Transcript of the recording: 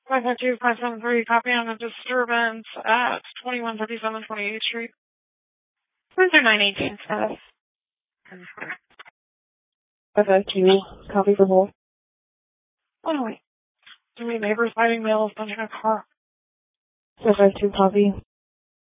552-573, copy on a disturbance at 2137 28th Street. Cruiser 918 status. 552, copy for hold. Oh, wait. Do we neighbors fighting males punching a car? 552, copy.